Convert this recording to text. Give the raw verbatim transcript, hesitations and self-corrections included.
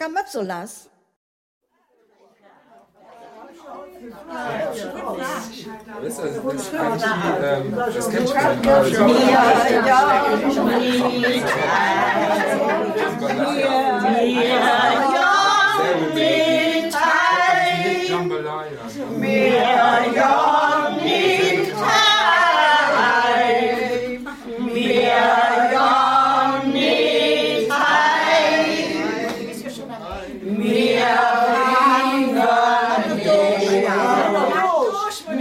Kamatzolas. Das, also, das, ist eigentlich, ähm, das kennt schon. Ja, ja, ja.